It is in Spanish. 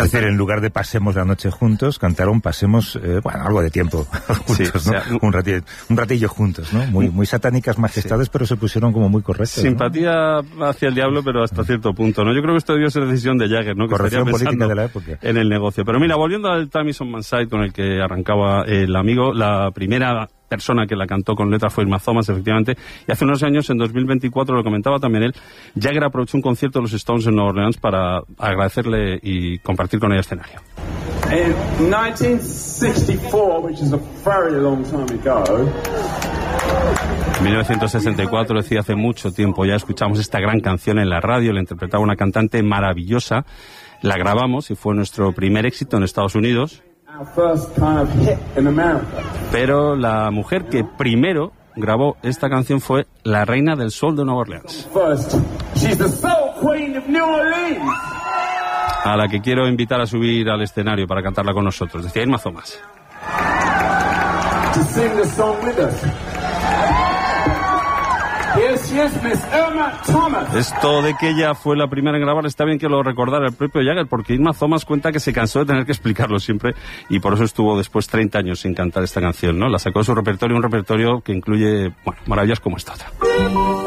Es decir, en lugar de pasemos la noche juntos, cantaron pasemos, algo de tiempo juntos, sí, ¿no? o sea, un ratillo juntos, ¿no? Muy satánicas majestades, sí. Pero se pusieron como muy correctos. Simpatía, ¿no?, hacia el diablo, pero hasta cierto punto, ¿no? Yo creo que esto debió ser decisión de Jagger, ¿no? Que corrección política de la época. En el negocio. Pero mira, volviendo al Time Is on My Side con el que arrancaba el amigo, la primera persona que la cantó con letra fue Irma Thomas, efectivamente, y hace unos años, en 2024, lo comentaba también él, Jagger aprovechó un concierto de los Stones en Nueva Orleans para agradecerle y compartir con ella escenario. In 1964, which is a very long time ago. 1964, decía, hace mucho tiempo ya escuchamos esta gran canción en la radio, la interpretaba una cantante maravillosa, la grabamos y fue nuestro primer éxito en Estados Unidos. Pero la mujer que primero grabó esta canción fue la reina del soul de Nueva Orleans, a la que quiero invitar a subir al escenario para cantarla con nosotros. Decía Irma Thomas. Esto de que ella fue la primera en grabar, está bien que lo recordara el propio Jagger, porque Irma Thomas cuenta que se cansó de tener que explicarlo siempre y por eso estuvo después 30 años sin cantar esta canción, ¿no? La sacó de su repertorio, un repertorio que incluye, maravillas como esta otra.